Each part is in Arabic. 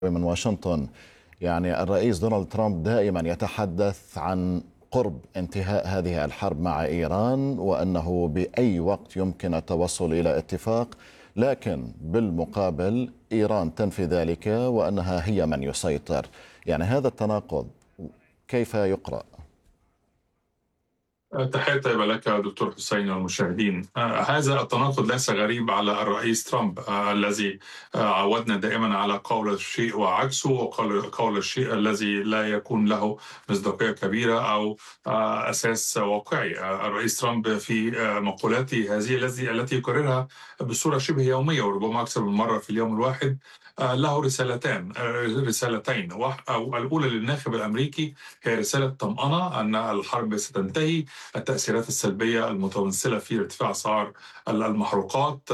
من واشنطن. يعني الرئيس دونالد ترامب دائما يتحدث عن قرب انتهاء هذه الحرب مع إيران، وأنه بأي وقت يمكن التوصل إلى اتفاق، لكن بالمقابل إيران تنفي ذلك وأنها هي من يسيطر. يعني هذا التناقض كيف يقرأ؟ تحية طيبة لك دكتور حسين والمشاهدين. هذا التناقض ليس غريب على الرئيس ترامب، الذي عودنا دائما على قول الشيء وعكسه، وقول الشيء الذي لا يكون له مصداقية كبيرة أو أساس واقعي. الرئيس ترامب في مقولاته هذه التي يكررها بصورة شبه يومية وربما أكثر من مرة في اليوم الواحد، له رسالتين. أو الأولى للناخب الأمريكي هي رسالة طمأنة أن الحرب ستنتهي، التأثيرات السلبية المتمثلة في ارتفاع أسعار المحروقات،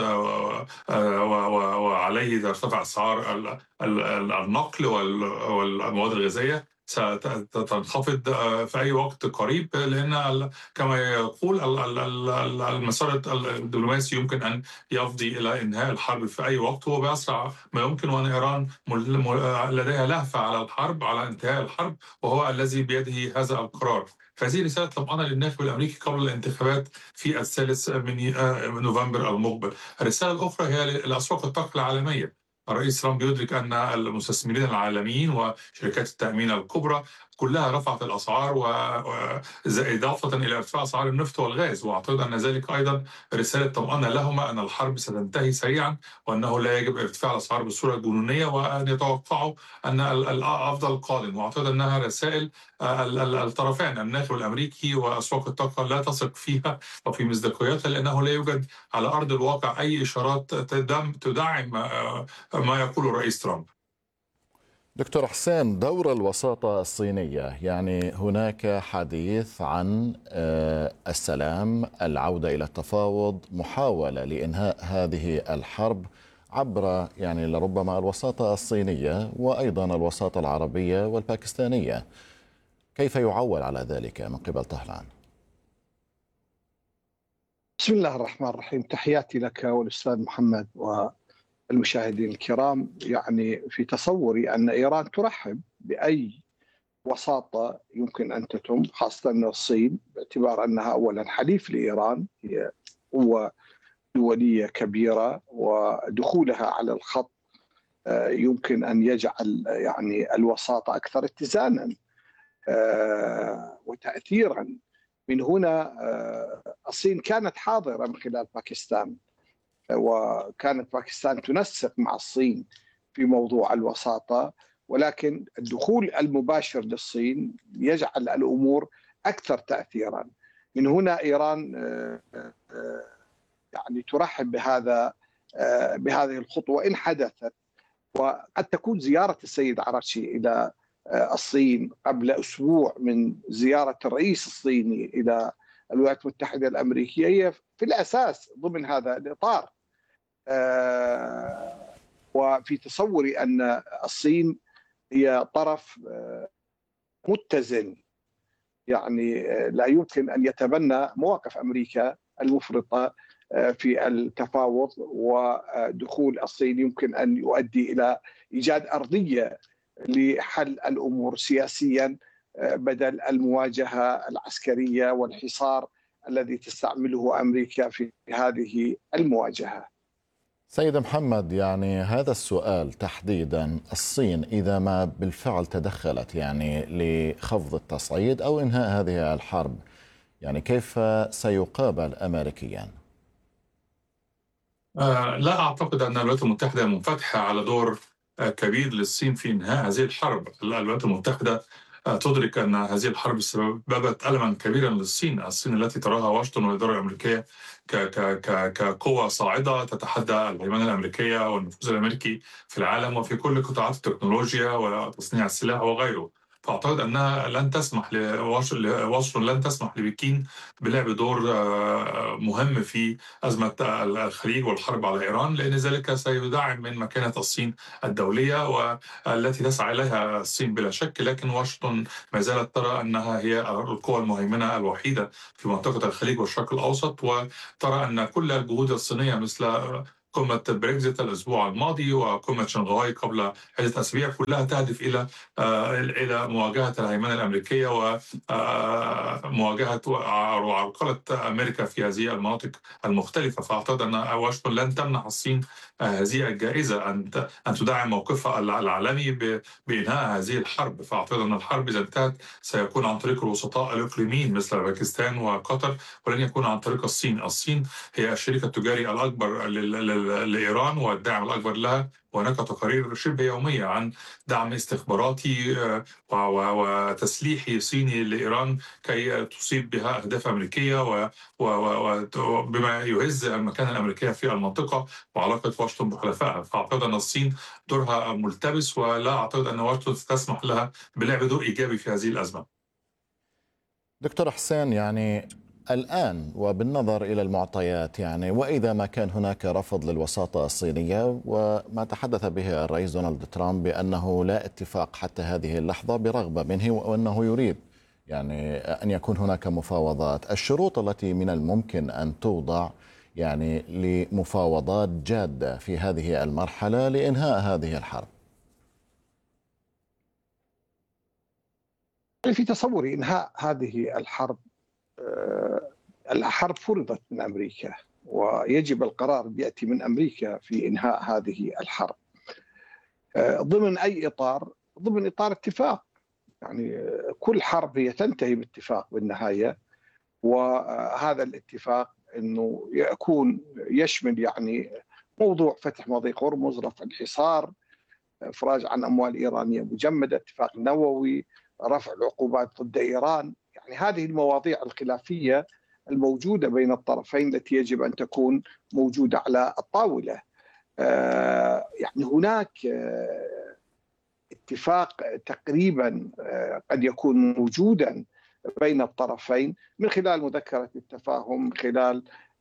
وعليه ترتفع أسعار النقل والمواد الغذائية ستنخفض في أي وقت قريب، لأن كما يقول المسار الدبلوماسي يمكن أن يفضي إلى إنهاء الحرب في أي وقت وبأسرع ما يمكن، وأن إيران لديها لهفة على الحرب، على انتهاء الحرب، وهو الذي بيده هذا القرار. فهذه رسالة طمأنة للناخب الأمريكي قبل الانتخابات في الثالث من نوفمبر المقبل. الرسالة الأخرى هي لأسواق الطاقة العالمية. الرئيس ترامب يدرك أن المستثمرين العالميين وشركات التأمين الكبرى كلها رفعت الأسعار، وإضافة إلى ارتفاع أسعار النفط والغاز، وأعتقد أن ذلك أيضا رسالة طمأنة لهما أن الحرب ستنتهي سريعا، وأنه لا يجب ارتفاع الأسعار بصورة جنونية، وأن يتوقعوا أن الأفضل قادم. وأعتقد أنها رسائل الطرفين، الناخب الأمريكي وأسواق الطاقة، لا تثق فيها وفي مصداقيتها، لأنه لا يوجد على أرض الواقع أي إشارات تدعم ما يقوله الرئيس ترامب. دكتور حسين، دور الوساطة الصينية، يعني هناك حديث عن السلام، العودة إلى التفاوض، محاولة لإنهاء هذه الحرب عبر يعني لربما الوساطة الصينية وأيضا الوساطة العربية والباكستانية. كيف يعول على ذلك من قبل طهران؟ بسم الله الرحمن الرحيم. تحياتي لك والأستاذ محمد والمشاهدين الكرام. يعني في تصوري أن إيران ترحب بأي وساطة يمكن أن تتم، خاصة أن الصين باعتبار أنها أولا حليف لإيران، هي قوة دولية كبيرة، ودخولها على الخط يمكن أن يجعل يعني الوساطة أكثر اتزانا وتأثيرا. من هنا الصين كانت حاضرة من خلال باكستان، وكانت باكستان تنسق مع الصين في موضوع الوساطة، ولكن الدخول المباشر للصين يجعل الأمور أكثر تأثيرا. من هنا إيران يعني ترحب بهذه الخطوة إن حدثت. وقد تكون زيارة السيد عراشي إلى الصين قبل أسبوع من زيارة الرئيس الصيني إلى الولايات المتحدة الأمريكية هي في الأساس ضمن هذا الإطار. وفي تصوري أن الصين هي طرف متزن، يعني لا يمكن أن يتبنى مواقف أمريكا المفرطة في التفاوض، ودخول الصين يمكن أن يؤدي إلى إيجاد أرضية لحل الأمور سياسيا بدل المواجهة العسكرية والحصار الذي تستعمله أمريكا في هذه المواجهة. سيد محمد، يعني هذا السؤال تحديدا، الصين إذا ما بالفعل تدخلت يعني لخفض التصعيد أو إنهاء هذه الحرب، يعني كيف سيقابل أمريكيا؟ لا أعتقد أن الولايات المتحدة منفتحة على دور كبير للصين في إنهاء هذه الحرب. الولايات المتحدة تدرك أن هذه الحرب سببت ألما كبيرا للصين، الصين التي تراها واشنطن والإدارة الأمريكية كقوة صاعدة تتحدى الهيمنة الأمريكية والنفوذ الأمريكي في العالم وفي كل قطاعات التكنولوجيا وتصنيع السلاح وغيره. فأعتقد أنها لن تسمح واشنطن لن تسمح لبكين بلعب دور مهم في أزمة الخليج والحرب على إيران، لأن ذلك سيدعم من مكانة الصين الدولية والتي تسعى إليها الصين بلا شك. لكن واشنطن ما زالت ترى أنها هي القوى المهيمنة الوحيدة في منطقة الخليج والشرق الأوسط، وترى أن كل الجهود الصينية مثل قمة بريكزيت الأسبوع الماضي وقمة شنغهاي قبل عدة أسابيع، كلها تهدف إلى مواجهة الهيمنة الأمريكية ومواجهة وعرقلة أمريكا في هذه المناطق المختلفة. فأعتقد أن واشنطن لن تمنح الصين هذه الجائزة أن تدعم موقفها العالمي بإنهاء هذه الحرب. فأعتقد أن الحرب إذا انتهت سيكون عن طريق الوسطاء الإقليميين مثل باكستان وقطر، ولن يكون عن طريق الصين. الصين هي الشريك التجاري الأكبر لإيران والداعم الأكبر لها، وهناك تقارير شبه يومية عن دعم استخباراتي وتسليحي صيني لإيران كي تصيب بها أهداف أمريكية وبما يهز المكانة الأمريكية في المنطقة وعلاقة واشنطن بحلفائها. فأعتقد أن الصين دورها ملتبس، ولا أعتقد أن واشنطن تسمح لها بلعب دور إيجابي في هذه الأزمة. دكتور حسين، يعني الآن وبالنظر إلى المعطيات، يعني وإذا ما كان هناك رفض للوساطة الصينية وما تحدث به الرئيس دونالد ترامب بأنه لا اتفاق حتى هذه اللحظة برغبة منه وأنه يريد يعني أن يكون هناك مفاوضات، الشروط التي من الممكن أن توضع يعني لمفاوضات جادة في هذه المرحلة لإنهاء هذه الحرب؟ في تصوري إنهاء هذه الحرب فرضت من أمريكا، ويجب القرار يأتي من أمريكا في إنهاء هذه الحرب ضمن أي إطار، ضمن إطار اتفاق. يعني كل حرب هي تنتهي باتفاق بالنهاية، وهذا الاتفاق أنه يكون يشمل يعني موضوع فتح مضيق هرمز، رفع الحصار، إفراج عن أموال إيرانية مجمدة، اتفاق نووي، رفع العقوبات ضد إيران. يعني هذه المواضيع الخلافية الموجودة بين الطرفين التي يجب أن تكون موجودة على الطاولة. يعني هناك اتفاق تقريبا قد يكون موجودا بين الطرفين من خلال مذكرة التفاهم، من خلال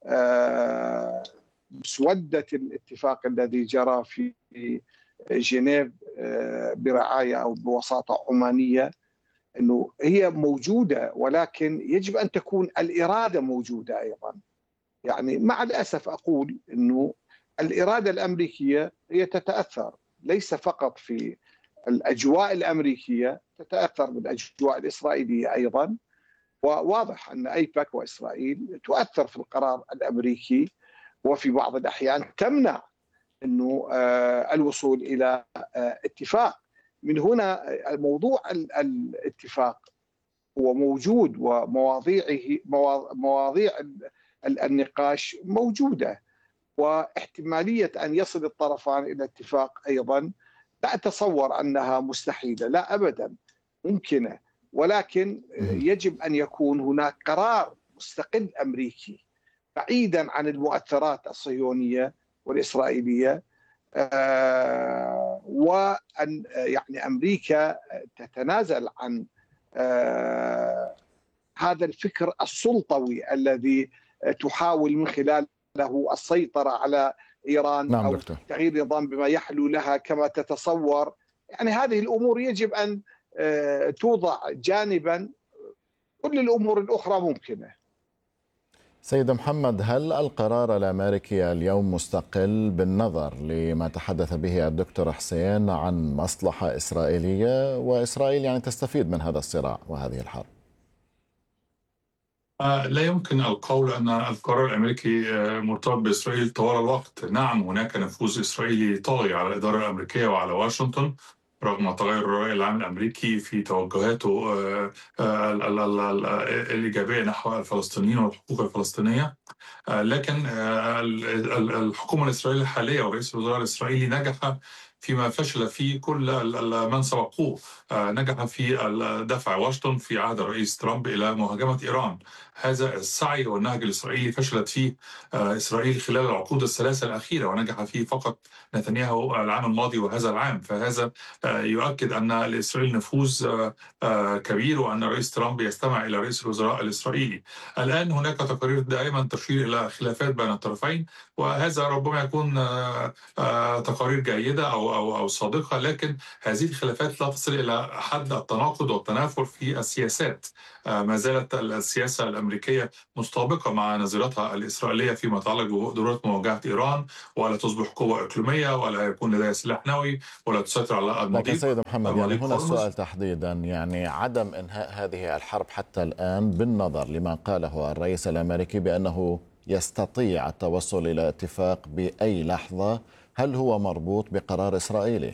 مسودة الاتفاق الذي جرى في جنيف برعاية أو بوساطة عمانية، أنه هي موجودة، ولكن يجب أن تكون الإرادة موجودة أيضا. يعني مع الأسف أقول أنه الإرادة الأمريكية هي تتأثر ليس فقط في الأجواء الأمريكية، تتأثر بالأجواء الإسرائيلية أيضا، وواضح أن أيبك وإسرائيل تؤثر في القرار الأمريكي، وفي بعض الأحيان تمنع أنه الوصول إلى اتفاق. من هنا موضوع الاتفاق هو موجود، ومواضيع النقاش موجودة، واحتمالية أن يصل الطرفان إلى اتفاق أيضا لا أتصور أنها مستحيلة، لا أبدا، ممكنة، ولكن يجب أن يكون هناك قرار مستقل أمريكي بعيدا عن المؤثرات الصهيونية والإسرائيلية، وأن يعني أمريكا تتنازل عن هذا الفكر السلطوي الذي تحاول من خلاله السيطرة على إيران. نعم أو دكتور. تغيير نظام بما يحلو لها كما تتصور. يعني هذه الأمور يجب أن توضع جانبا، كل الأمور الأخرى ممكنة. سيد محمد، هل القرار الأمريكي اليوم مستقل بالنظر لما تحدث به الدكتور حسين عن مصلحة إسرائيلية، وإسرائيل يعني تستفيد من هذا الصراع وهذه الحرب؟ لا يمكن القول أن القرار الأمريكي مرتبط بإسرائيل طوال الوقت. نعم، هناك نفوذ إسرائيلي طاغي على الإدارة الأمريكية وعلى واشنطن رغم تغير الرأي العام الأمريكي في توجهاته الإيجابية نحو الفلسطينيين والحقوق الفلسطينية. لكن الحكومة الإسرائيلية الحالية ورئيس الوزراء الإسرائيلي نجح فيما فشل فيه كل من سبقوه. نجح في دفع واشنطن في عهد الرئيس ترامب إلى مهاجمة إيران. هذا السعي والنهج الإسرائيلي فشلت فيه إسرائيل خلال العقود الثلاثة الأخيرة، ونجح فيه فقط نتنياهو العام الماضي وهذا العام. فهذا يؤكد أن لإسرائيل نفوذ كبير، وأن الرئيس ترامب يستمع إلى رئيس الوزراء الإسرائيلي. الآن هناك تقارير دائما تشير إلى خلافات بين الطرفين، وهذا ربما يكون تقارير جيدة أو أو صادقة، لكن هذه الخلافات لا تصل إلى حد التناقض والتنافر في السياسات. ما زالت السياسة الأمريكية مستبقة مع نظيرتها الإسرائيلية فيما يتعلق بضرورة مواجهة إيران، ولا تصبح قوة إقليمية، ولا يكون لديها سلاح نووي، ولا تسيطر على لكن المضيق سيد محمد، يعني مضيق هنا السؤال هرمز. تحديدا، يعني عدم إنهاء هذه الحرب حتى الآن بالنظر لما قاله الرئيس الأمريكي بأنه يستطيع التوصل إلى اتفاق بأي لحظة، هل هو مربوط بقرار إسرائيلي؟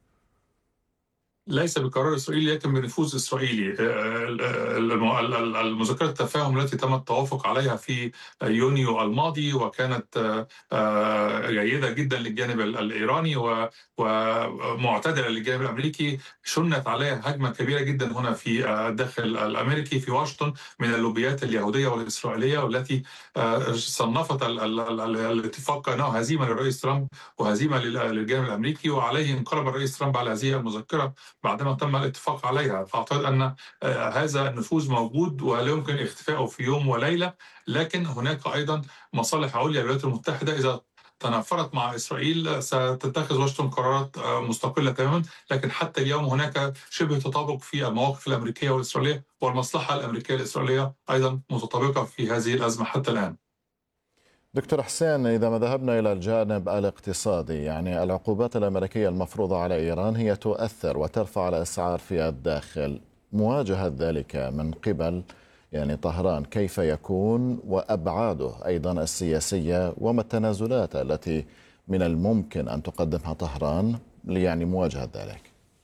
ليس بقرار إسرائيلي لكن بنفوذ إسرائيلي. المذكرة التفاهم التي تم التوافق عليها في يونيو الماضي، وكانت جيدة جدا للجانب الإيراني ومعتدلة للجانب الأمريكي، شنت عليها هجمة كبيرة جدا هنا في الداخل الأمريكي في واشنطن من اللوبيات اليهودية والإسرائيلية، والتي صنفت الاتفاق كأنه هزيمة للرئيس ترامب وهزيمة للجانب الأمريكي، وعليه انقلب الرئيس ترامب على هذه المذكرة بعدما تم الاتفاق عليها. فأعتقد أن هذا النفوذ موجود ولا يمكن اختفائه في يوم وليلة، لكن هناك أيضا مصالح عليا للولايات المتحدة. إذا تنافرت مع إسرائيل ستتخذ واشنطن قرارات مستقلة تماما، لكن حتى اليوم هناك شبه تطابق في المواقف الأمريكية والإسرائيلية، والمصلحة الأمريكية الإسرائيلية أيضا متطابقة في هذه الأزمة حتى الآن. دكتور حسين، إذا ما ذهبنا إلى الجانب الاقتصادي، يعني العقوبات الأمريكية المفروضة على إيران هي تؤثر وترفع الأسعار في الداخل. مواجهة ذلك من قبل يعني طهران كيف يكون، وأبعاده أيضا السياسية، وما التنازلات التي من الممكن أن تقدمها طهران يعني مواجهة ذلك؟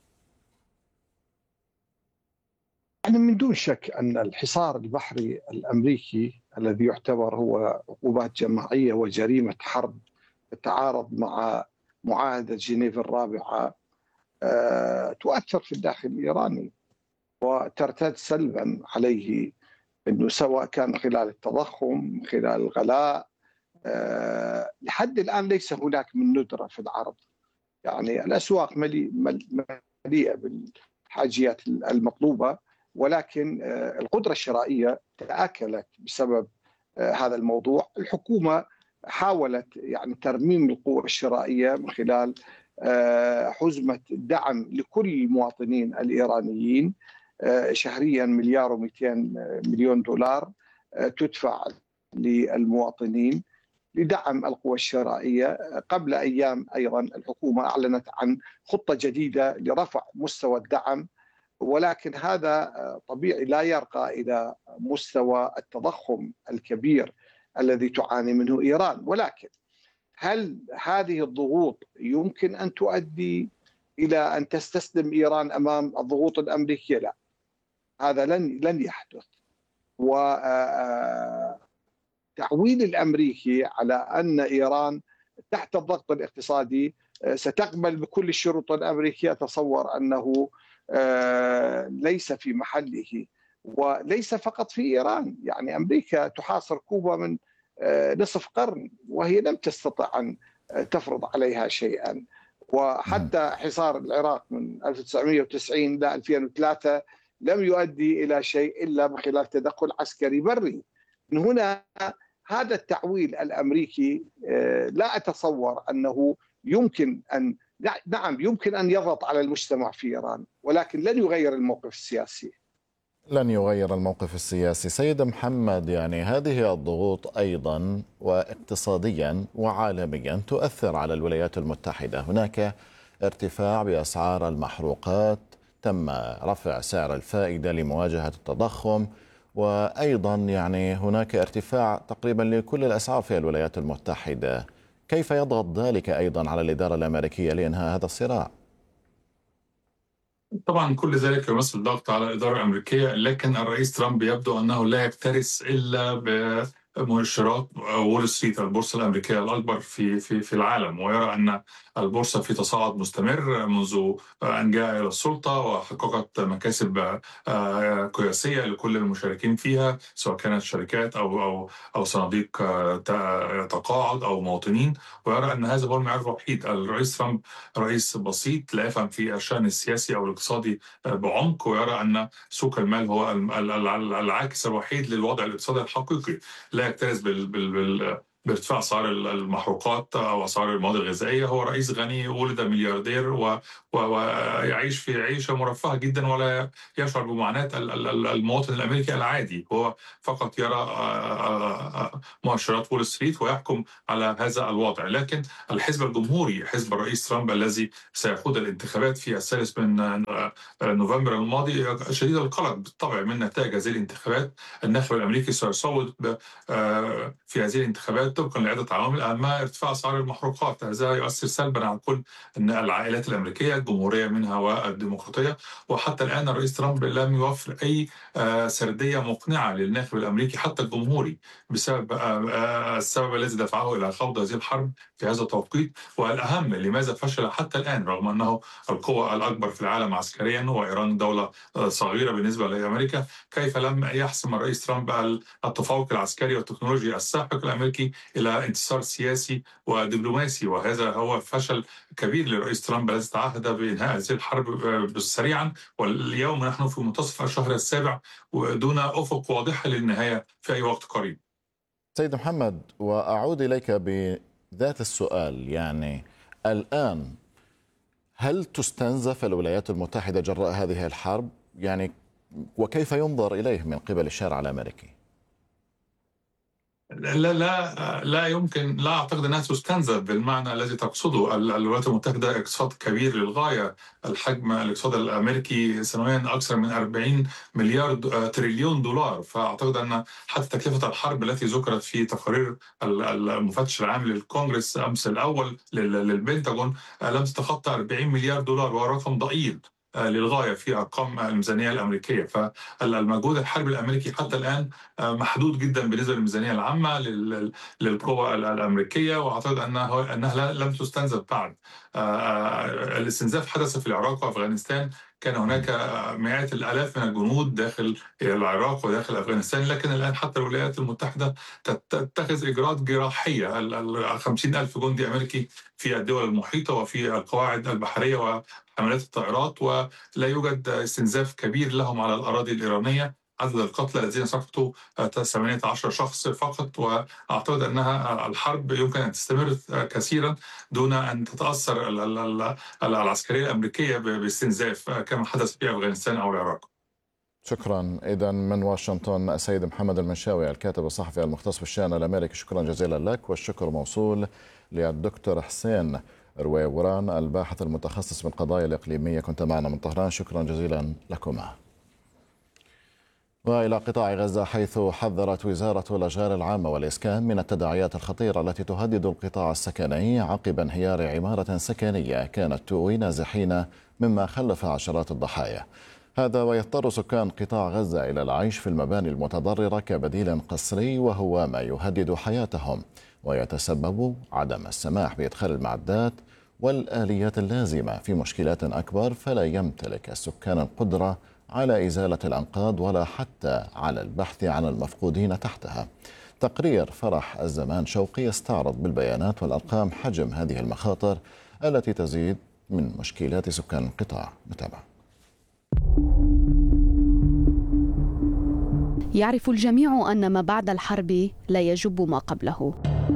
يعني من دون شك أن الحصار البحري الأمريكي الذي يعتبر هو عقوبات جماعية وجريمة حرب تتعارض مع معاهدة جنيف الرابعة تؤثر في الداخل الإيراني وترتد سلبا عليه، أنه سواء كان خلال التضخم، خلال الغلاء، لحد الآن ليس هناك من ندرة في العرض. يعني الأسواق مليئة بالحاجيات المطلوبة، ولكن القدرة الشرائية تآكلت بسبب هذا الموضوع. الحكومة حاولت يعني ترميم القوة الشرائية من خلال حزمة دعم لكل المواطنين الإيرانيين، شهريا $1,200,000,000 تدفع للمواطنين لدعم القوى الشرائية. قبل أيام أيضا الحكومة أعلنت عن خطة جديدة لرفع مستوى الدعم، ولكن هذا طبيعي لا يرقى إلى مستوى التضخم الكبير الذي تعاني منه إيران. ولكن هل هذه الضغوط يمكن أن تؤدي إلى أن تستسلم إيران أمام الضغوط الأمريكية؟ لا، هذا لن يحدث. وتعويل الأمريكي على أن إيران تحت الضغط الاقتصادي ستقبل بكل الشروط الأمريكية، أتصور أنه ليس في محله. وليس فقط في إيران، يعني أمريكا تحاصر كوبا من نصف قرن وهي لم تستطع أن تفرض عليها شيئا. وحتى حصار العراق من 1990 إلى 2003 لم يؤدي إلى شيء إلا من خلال تدخل عسكري بري. من هنا هذا التعويل الأمريكي لا أتصور أنه يمكن أن، نعم يمكن أن يضغط على المجتمع في إيران، ولكن لن يغير الموقف السياسي. لن يغير الموقف السياسي. سيد محمد، يعني هذه الضغوط أيضا واقتصاديا وعالميا تؤثر على الولايات المتحدة. هناك ارتفاع بأسعار المحروقات، تم رفع سعر الفائدة لمواجهة التضخم، وأيضا يعني هناك ارتفاع تقريبا لكل الأسعار في الولايات المتحدة. كيف يضغط ذلك أيضا على الإدارة الأمريكية لإنهاء هذا الصراع؟ طبعا كل ذلك يمثل ضغط على الإدارة الأمريكية، لكن الرئيس ترامب يبدو أنه لا يكترث إلا بمؤشرات وول ستريت، البورصة الأمريكية الأكبر في العالم، ويرى أن البورصة في تصاعد مستمر منذ أن جاء إلى السلطة، وحققت مكاسب قياسية لكل المشاركين فيها، سواء كانت شركات أو صناديق تقاعد أو مواطنين. ويرى أن هذا هو المعيار الوحيد. الرئيس ترامب رئيس بسيط لا يفهم في الشأن السياسي أو الاقتصادي بعمق، ويرى أن سوق المال هو العاكس الوحيد للوضع الاقتصادي الحقيقي. لا يكترث بارتفاع أسعار المحروقات أو أسعار المواد الغذائية. هو رئيس غني، ولد ملياردير ويعيش في عيشة مرفهة جدا، ولا يشعر بمعاناة المواطن الأمريكي العادي. هو فقط يرى مؤشرات وول ستريت ويحكم على هذا الوضع. لكن الحزب الجمهوري، حزب الرئيس ترامب الذي سيخوض الانتخابات في 3 من نوفمبر الماضي، شديد القلق بالطبع من نتائج هذه الانتخابات. الناخب الأمريكي سيصوت في هذه الانتخابات طبقا لعدة عوامل، أهمها ارتفاع أسعار المحروقات. هذا يؤثر سلبا على كل العائلات الأمريكية، الجمهورية منها والديمقراطية. وحتى الآن الرئيس ترامب لم يوفر أي سردية مقنعة للناخب الأمريكي حتى الجمهوري بسبب السبب الذي دفعه إلى خوض هذه الحرب في هذا التوقيت. والأهم، لماذا فشل حتى الآن رغم أنه القوة الأكبر في العالم عسكريا، وإيران دولة صغيرة بالنسبة لأمريكا؟ كيف لم يحسم الرئيس ترامب التفوق العسكري والتكنولوجي الساحق الأمريكي إلى انتصار سياسي ودبلوماسي؟ وهذا هو فشل كبير للرئيس ترامب الذي تعهد بإنهاء هذه الحرب سريعا، واليوم نحن في منتصف الشهر السابع ودون أفق واضحة للنهاية في أي وقت قريب. سيد محمد، وأعود إليك بذات السؤال، يعني الآن هل تستنزف الولايات المتحدة جراء هذه الحرب؟ يعني وكيف ينظر إليه من قبل الشارع الأمريكي؟ لا يمكن، لا أعتقد أنها تستنزف بالمعنى الذي تقصده. الولايات المتحدة اقتصاد كبير للغاية، الحجم الاقتصاد الأمريكي سنويا أكثر من 40 مليار تريليون دولار. فأعتقد أن حتى تكلفة الحرب التي ذكرت في تقارير المفتش العام للكونغرس أمس الأول للبنتاغون لم تتخطى 40 مليار دولار، وهو رقم ضئيل للغاية في أرقام الميزانية الأمريكية. فالمجهود الحربي الأمريكي حتى الآن محدود جدا بالنسبة للميزانية العامة للقوى الأمريكية، وأعتقد أنها لم تستنزف بعد. الاستنزاف حدث في العراق وأفغانستان، كان هناك مئات الآلاف من الجنود داخل العراق وداخل أفغانستان، لكن الآن حتى الولايات المتحدة تتخذ إجراءات جراحية. 50,000 جندي أمريكي في الدول المحيطة وفي القواعد البحرية وحملات الطائرات، ولا يوجد استنزاف كبير لهم على الأراضي الإيرانية. عدد القتلى الذين سقطوا 18 شخص فقط، وأعتقد أنها الحرب يمكن أن تستمر كثيرا دون أن تتأثر العسكرية الأمريكية باستنزاف كما حدث في أفغانستان أو العراق. شكرا. إذن من واشنطن السيد محمد المنشاوي، الكاتب الصحفي المختص بالشأن الأمريكي، شكرا جزيلا لك. والشكر موصول للدكتور حسين رويوران، الباحث المتخصص بالقضايا الإقليمية، كنت معنا من طهران، شكرا جزيلا لكما. وإلى قطاع غزة، حيث حذرت وزارة الأشغال العامة والإسكان من التداعيات الخطيرة التي تهدد القطاع السكني عقب انهيار عمارة سكنية كانت تؤوي نازحين، مما خلف عشرات الضحايا. هذا ويضطر سكان قطاع غزة إلى العيش في المباني المتضررة كبديل قسري، وهو ما يهدد حياتهم، ويتسبب عدم السماح بإدخال المعدات والآليات اللازمة في مشكلات أكبر، فلا يمتلك السكان القدرة على إزالة الأنقاض ولا حتى على البحث عن المفقودين تحتها. تقرير فرح الزمان شوقي يستعرض بالبيانات والأرقام حجم هذه المخاطر التي تزيد من مشكلات سكان القطاع. نتابع. يعرف الجميع أن ما بعد الحرب لا يجب ما قبله،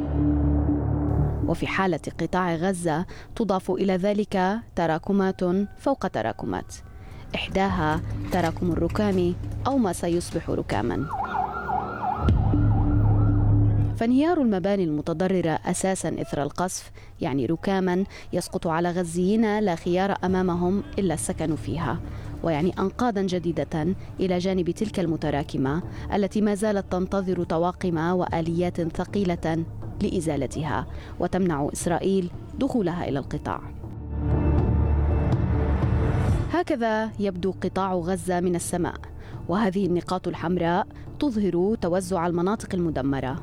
وفي حالة قطاع غزة تضاف إلى ذلك تراكمات فوق تراكمات، إحداها تراكم الركام أو ما سيصبح ركاما. فانهيار المباني المتضررة أساسا إثر القصف يعني ركاما يسقط على غزيين لا خيار أمامهم إلا السكن فيها، ويعني أنقاضا جديدة إلى جانب تلك المتراكمة التي ما زالت تنتظر طواقم وآليات ثقيلة لإزالتها وتمنع إسرائيل دخولها إلى القطاع. هكذا يبدو قطاع غزة من السماء، وهذه النقاط الحمراء تظهر توزع المناطق المدمرة.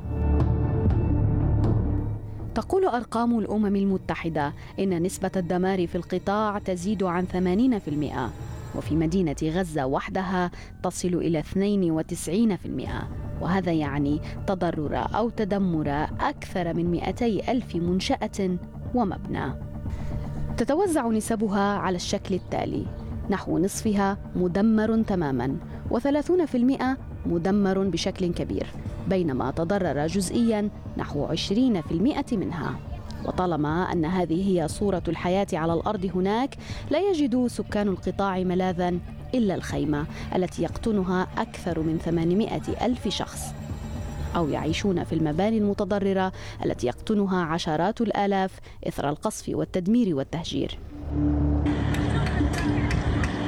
تقول أرقام الأمم المتحدة إن نسبة الدمار في القطاع تزيد عن 80%، وفي مدينة غزة وحدها تصل إلى 92%، وهذا يعني تضرر أو تدمر أكثر من 200,000 منشأة ومبنى. تتوزع نسبها على الشكل التالي: نحو نصفها مدمر تماما، و30% مدمر بشكل كبير، بينما تضرر جزئيا نحو 20% منها. وطالما أن هذه هي صورة الحياة على الأرض هناك، لا يجد سكان القطاع ملاذا إلا الخيمة التي يقطنها أكثر من 800 ألف شخص، أو يعيشون في المباني المتضررة التي يقطنها عشرات الآلاف إثر القصف والتدمير والتهجير.